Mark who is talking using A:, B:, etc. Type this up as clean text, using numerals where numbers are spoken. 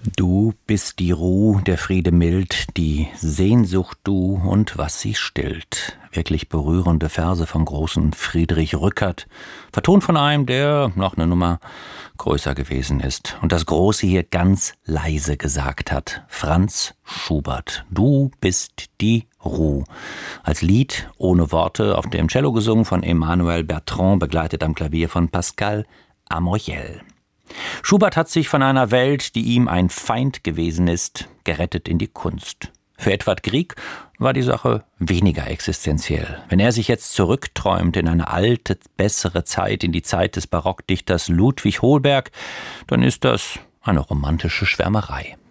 A: Du bist die Ruh, der Friede mild, die Sehnsucht du und was sie stillt. Wirklich berührende Verse vom großen Friedrich Rückert, vertont von einem, der noch eine Nummer größer gewesen ist und das Große hier ganz leise gesagt hat. Franz Schubert, du bist die Ruh. Als Lied ohne Worte auf dem Cello gesungen von Emmanuel Bertrand, begleitet am Klavier von Pascal Amorgel. Schubert hat sich von einer Welt, die ihm ein Feind gewesen ist, gerettet in die Kunst. Für Edvard Grieg war die Sache weniger existenziell. Wenn er sich jetzt zurückträumt in eine alte, bessere Zeit, in die Zeit des Barockdichters Ludwig Holberg, dann ist das eine romantische Schwärmerei.